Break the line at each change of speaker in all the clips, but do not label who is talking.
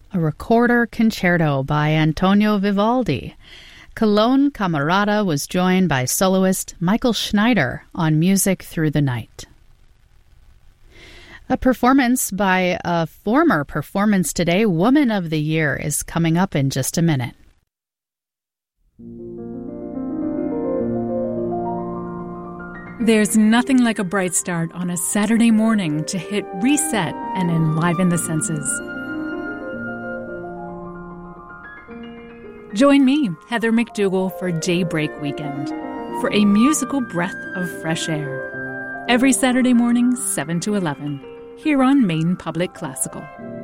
a recorder concerto by Antonio Vivaldi. Cologne Camerata was joined by soloist Michael Schneider on Music Through the Night. A performance by a former Performance Today Woman of the Year is coming up in just a minute.
There's nothing like a bright start on a Saturday morning to hit reset and enliven the senses. Join me, Heather McDougall, for Daybreak Weekend for a musical breath of fresh air. Every Saturday morning, 7 to 11, here on Maine Public Classical.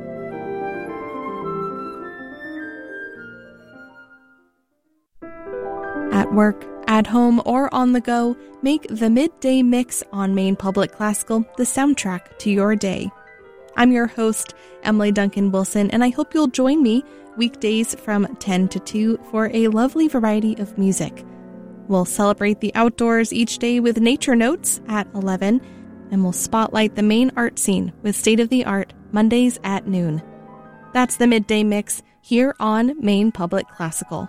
At work, at home, or on the go, make the Midday Mix on Maine Public Classical the soundtrack to your day. I'm your host, Emily Duncan Wilson, and I hope you'll join me weekdays from 10 to 2 for a lovely variety of music. We'll celebrate the outdoors each day with nature notes at 11, and we'll spotlight the Maine art scene with state-of-the-art Mondays at noon. That's the Midday Mix here on Maine Public Classical.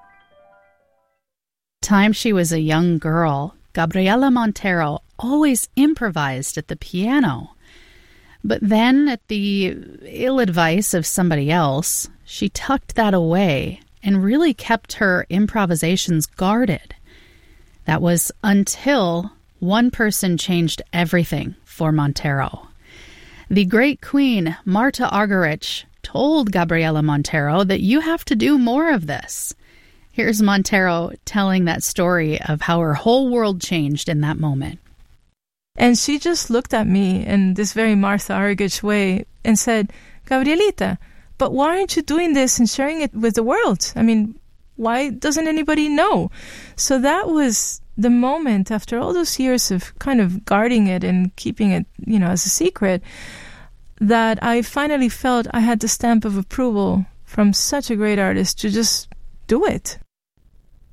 Time she was a young girl, Gabriela Montero always improvised at the piano. But then, at the ill advice of somebody else, she tucked that away and really kept her improvisations guarded. That was until one person changed everything for Montero. The great queen, Marta Argerich, told Gabriela Montero that you have to do more of this. Here's Montero telling that story of how her whole world changed in that moment.
And she just looked at me in this very Martha Argerich way and said, Gabrielita, but why aren't you doing this and sharing it with the world? I mean, why doesn't anybody know? So that was the moment, after all those years of kind of guarding it and keeping it, as a secret, that I finally felt I had the stamp of approval from such a great artist to just do it.